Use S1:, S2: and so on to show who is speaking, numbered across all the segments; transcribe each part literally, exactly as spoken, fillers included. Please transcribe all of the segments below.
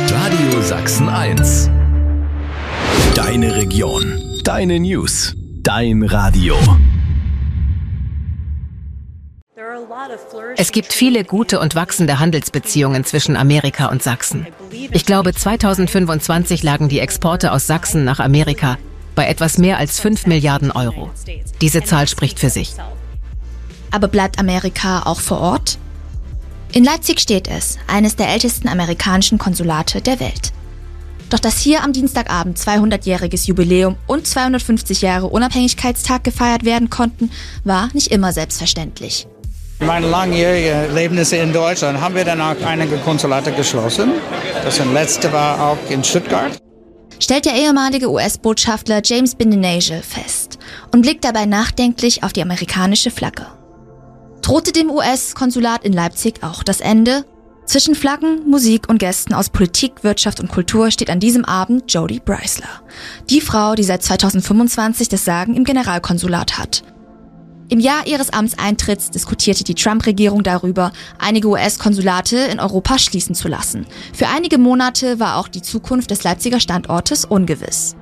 S1: Radio Sachsen eins. Deine Region, deine News, dein Radio.
S2: Es gibt viele gute und wachsende Handelsbeziehungen zwischen Amerika und Sachsen. Ich glaube, zweitausendfünfundzwanzig lagen die Exporte aus Sachsen nach Amerika bei etwas mehr als fünf Milliarden Euro. Diese Zahl spricht für sich.
S3: Aber bleibt Amerika auch vor Ort? In Leipzig steht es, eines der ältesten amerikanischen Konsulate der Welt. Doch dass hier am Dienstagabend zweihundertjähriges Jubiläum und zweihundertfünfzig Jahre Unabhängigkeitstag gefeiert werden konnten, war nicht immer selbstverständlich.
S4: Meine langjährigen Erlebnisse in Deutschland haben wir dann auch einige Konsulate geschlossen. Das letzte war auch in Stuttgart.
S3: Stellt der ehemalige U S-Botschafter James Bindenagel fest und blickt dabei nachdenklich auf die amerikanische Flagge. Drohte dem U S-Konsulat in Leipzig auch das Ende? Zwischen Flaggen, Musik und Gästen aus Politik, Wirtschaft und Kultur steht an diesem Abend Jody Breisler. Die Frau, die seit zweitausendfünfundzwanzig das Sagen im Generalkonsulat hat. Im Jahr ihres Amtseintritts diskutierte die Trump-Regierung darüber, einige U S-Konsulate in Europa schließen zu lassen. Für einige Monate war auch die Zukunft des Leipziger Standortes ungewiss.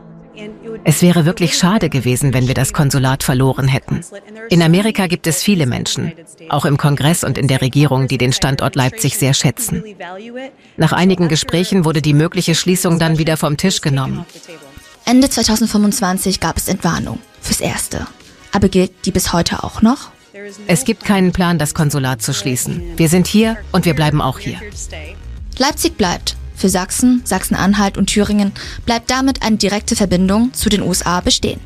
S2: Es wäre wirklich schade gewesen, wenn wir das Konsulat verloren hätten. In Amerika gibt es viele Menschen, auch im Kongress und in der Regierung, die den Standort Leipzig sehr schätzen. Nach einigen Gesprächen wurde die mögliche Schließung dann wieder vom Tisch genommen.
S3: Ende zweitausendfünfundzwanzig gab es Entwarnung, fürs Erste. Aber gilt die bis heute auch noch?
S2: Es gibt keinen Plan, das Konsulat zu schließen. Wir sind hier und wir bleiben auch hier.
S3: Leipzig bleibt. Für Sachsen, Sachsen-Anhalt und Thüringen bleibt damit eine direkte Verbindung zu den U S A bestehen.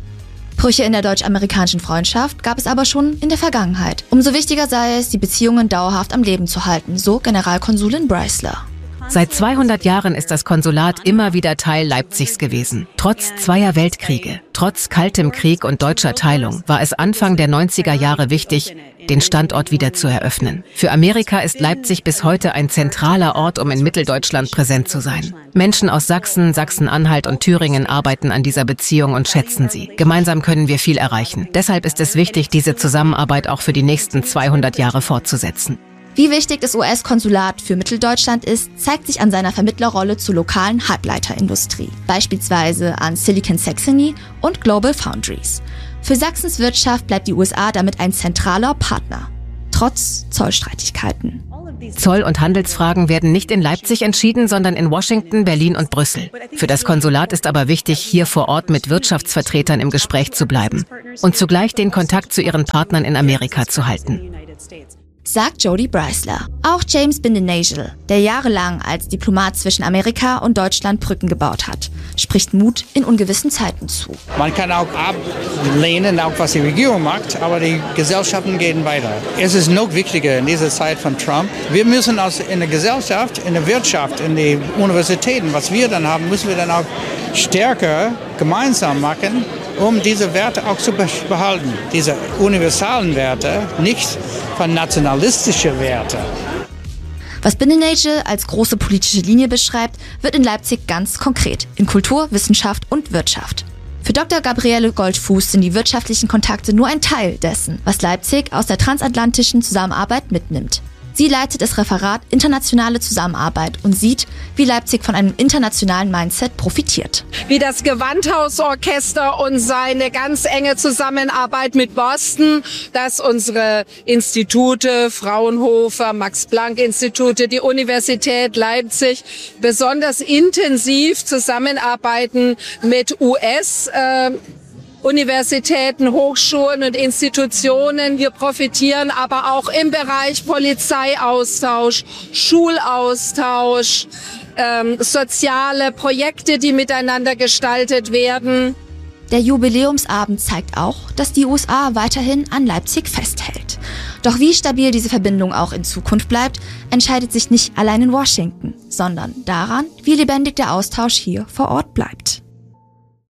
S3: Brüche in der deutsch-amerikanischen Freundschaft gab es aber schon in der Vergangenheit. Umso wichtiger sei es, die Beziehungen dauerhaft am Leben zu halten, so Generalkonsulin Breisler.
S2: Seit zweihundert Jahren ist das Konsulat immer wieder Teil Leipzigs gewesen. Trotz zweier Weltkriege, trotz kaltem Krieg und deutscher Teilung war es Anfang der neunziger Jahre wichtig, den Standort wieder zu eröffnen. Für Amerika ist Leipzig bis heute ein zentraler Ort, um in Mitteldeutschland präsent zu sein. Menschen aus Sachsen, Sachsen-Anhalt und Thüringen arbeiten an dieser Beziehung und schätzen sie. Gemeinsam können wir viel erreichen. Deshalb ist es wichtig, diese Zusammenarbeit auch für die nächsten zweihundert Jahre fortzusetzen.
S3: Wie wichtig das U S-Konsulat für Mitteldeutschland ist, zeigt sich an seiner Vermittlerrolle zur lokalen Halbleiterindustrie, beispielsweise an Silicon Saxony und Global Foundries. Für Sachsens Wirtschaft bleibt die U S A damit ein zentraler Partner, trotz Zollstreitigkeiten.
S2: Zoll- und Handelsfragen werden nicht in Leipzig entschieden, sondern in Washington, Berlin und Brüssel. Für das Konsulat ist aber wichtig, hier vor Ort mit Wirtschaftsvertretern im Gespräch zu bleiben und zugleich den Kontakt zu ihren Partnern in Amerika zu halten.
S3: Sagt Jody Breisler. Auch James Bindenagel, der jahrelang als Diplomat zwischen Amerika und Deutschland Brücken gebaut hat, spricht Mut in ungewissen Zeiten zu.
S4: Man kann auch ablehnen, auch was die Regierung macht, aber die Gesellschaften gehen weiter. Es ist noch wichtiger in dieser Zeit von Trump. Wir müssen aus in der Gesellschaft, in der Wirtschaft, in den Universitäten, was wir dann haben, müssen wir dann auch stärker gemeinsam machen, um diese Werte auch zu behalten. Diese universalen Werte, nicht von nationalistischen Werten.
S3: Was Bindenagel als große politische Linie beschreibt, wird in Leipzig ganz konkret in Kultur, Wissenschaft und Wirtschaft. Für Doktor Gabriele Goldfuß sind die wirtschaftlichen Kontakte nur ein Teil dessen, was Leipzig aus der transatlantischen Zusammenarbeit mitnimmt. Sie leitet das Referat Internationale Zusammenarbeit und sieht, wie Leipzig von einem internationalen Mindset profitiert.
S5: Wie das Gewandhausorchester und seine ganz enge Zusammenarbeit mit Boston, dass unsere Institute, Fraunhofer, Max-Planck-Institute, die Universität Leipzig besonders intensiv zusammenarbeiten mit U S äh, Universitäten, Hochschulen und Institutionen. Wir profitieren aber auch im Bereich Polizeiaustausch, Schulaustausch, ähm, soziale Projekte, die miteinander gestaltet werden.
S3: Der Jubiläumsabend zeigt auch, dass die U S A weiterhin an Leipzig festhält. Doch wie stabil diese Verbindung auch in Zukunft bleibt, entscheidet sich nicht allein in Washington, sondern daran, wie lebendig der Austausch hier vor Ort bleibt.